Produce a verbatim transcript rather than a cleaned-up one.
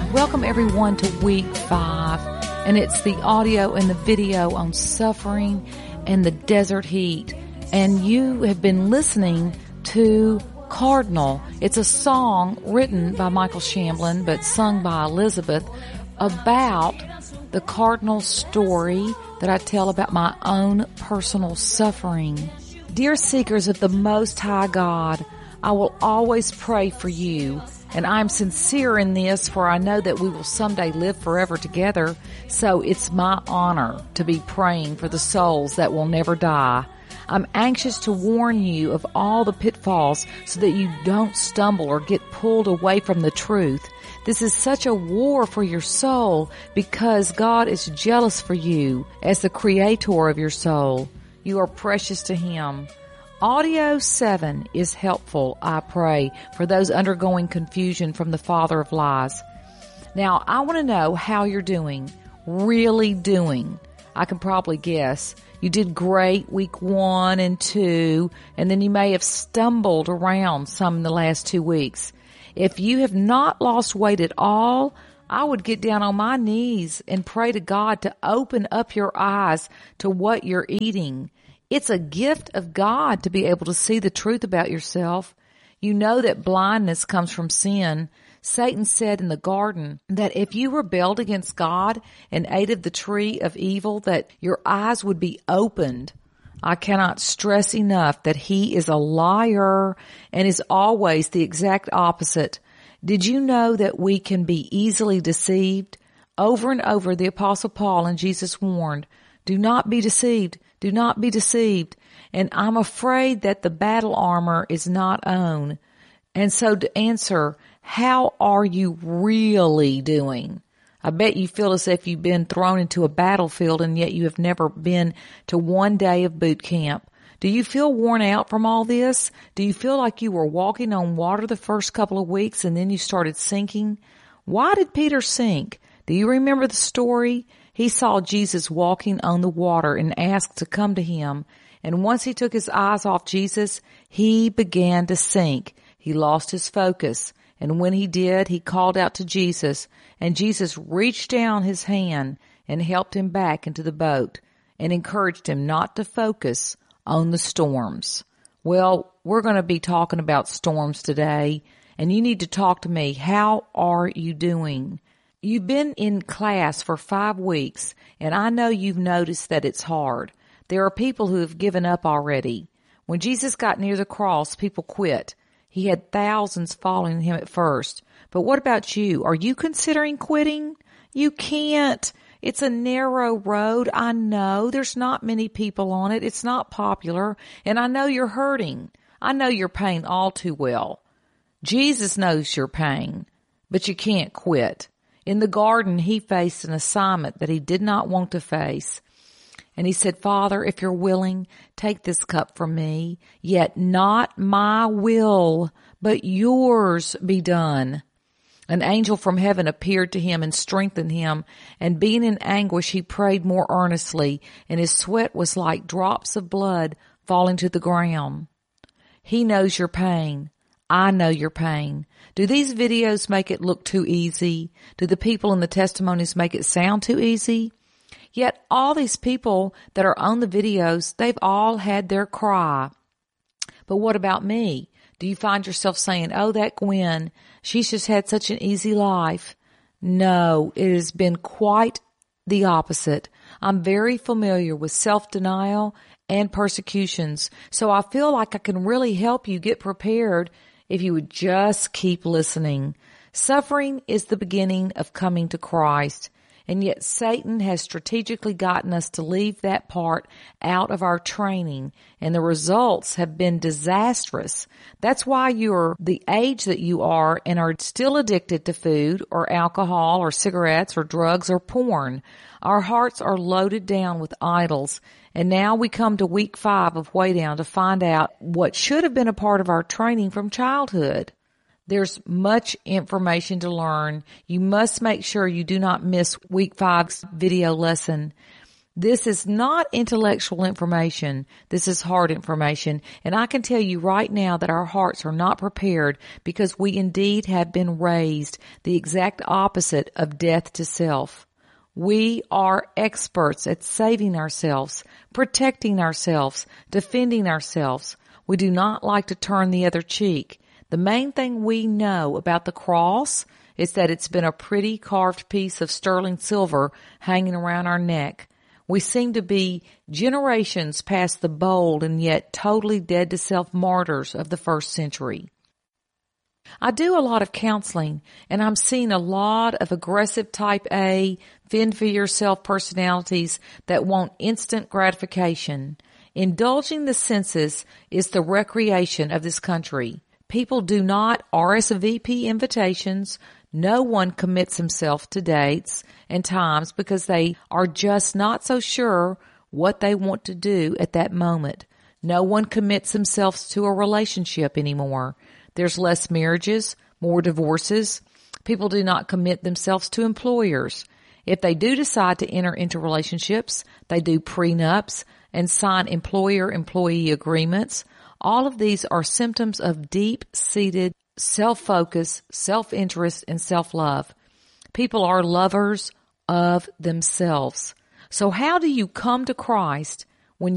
Welcome everyone to week five, and it's the audio and the video on suffering and the desert heat. And you have been listening to Cardinal. It's a song written by Michael Shamblin, but sung by Elizabeth, about the cardinal story that I tell about my own personal suffering. Dear seekers of the Most High God, I will always pray for you, and I'm sincere in this, for I know that we will someday live forever together, so it's my honor to be praying for the souls that will never die. I'm anxious to warn you of all the pitfalls so that you don't stumble or get pulled away from the truth. This is such a war for your soul because God is jealous for you as the creator of your soul. You are precious to Him. Audio seven is helpful, I pray, for those undergoing confusion from the father of lies. Now, I want to know how you're doing, really doing. I can probably guess. You did great week one and two, and then you may have stumbled around some in the last two weeks. If you have not lost weight at all, I would get down on my knees and pray to God to open up your eyes to what you're eating. It's a gift of God to be able to see the truth about yourself. You know that blindness comes from sin. Satan said in the garden that if you rebelled against God and ate of the tree of evil, that your eyes would be opened. I cannot stress enough that he is a liar and is always the exact opposite. Did you know that we can be easily deceived? Over and over, the Apostle Paul and Jesus warned, do not be deceived. Do not be deceived. And I'm afraid that the battle armor is not on. And so to answer, how are you really doing? I bet you feel as if you've been thrown into a battlefield and yet you have never been to one day of boot camp. Do you feel worn out from all this? Do you feel like you were walking on water the first couple of weeks and then you started sinking? Why did Peter sink? Do you remember the story? He saw Jesus walking on the water and asked to come to him. And once he took his eyes off Jesus, he began to sink. He lost his focus. And when he did, he called out to Jesus, and Jesus reached down his hand and helped him back into the boat and encouraged him not to focus on the storms. Well, we're going to be talking about storms today, and you need to talk to me. How are you doing? You've been in class for five weeks, and I know you've noticed that it's hard. There are people who have given up already. When Jesus got near the cross, people quit. He had thousands following him at first. But what about you? Are you considering quitting? You can't. It's a narrow road. I know there's not many people on it. It's not popular. And I know you're hurting. I know your pain all too well. Jesus knows your pain, but you can't quit. In the garden, he faced an assignment that he did not want to face. And he said, Father, if you're willing, take this cup from me, yet not my will, but yours be done. An angel from heaven appeared to him and strengthened him, and being in anguish, he prayed more earnestly, and his sweat was like drops of blood falling to the ground. He knows your pain. I know your pain. Do these videos make it look too easy? Do the people in the testimonies make it sound too easy? Yet all these people that are on the videos, they've all had their cry. But what about me? Do you find yourself saying, oh, that Gwen, she's just had such an easy life? No, it has been quite the opposite. I'm very familiar with self-denial and persecutions, so I feel like I can really help you get prepared if you would just keep listening. Suffering is the beginning of coming to Christ. And yet Satan has strategically gotten us to leave that part out of our training, and the results have been disastrous. That's why you're the age that you are and are still addicted to food or alcohol or cigarettes or drugs or porn. Our hearts are loaded down with idols, and now we come to week five of Way Down to find out what should have been a part of our training from childhood. There's much information to learn. You must make sure you do not miss week five's video lesson. This is not intellectual information. This is hard information. And I can tell you right now that our hearts are not prepared because we indeed have been raised the exact opposite of death to self. We are experts at saving ourselves, protecting ourselves, defending ourselves. We do not like to turn the other cheek. The main thing we know about the cross is that it's been a pretty carved piece of sterling silver hanging around our neck. We seem to be generations past the bold and yet totally dead to self martyrs of the first century. I do a lot of counseling, and I'm seeing a lot of aggressive type A, fend for yourself personalities that want instant gratification. Indulging the senses is the recreation of this country. People do not R S V P invitations. No one commits himself to dates and times because they are just not so sure what they want to do at that moment. No one commits themselves to a relationship anymore. There's less marriages, more divorces. People do not commit themselves to employers. If they do decide to enter into relationships, they do prenups and sign employer-employee agreements. All of these are symptoms of deep-seated self-focus, self-interest, and self-love. People are lovers of themselves. So how do you come to Christ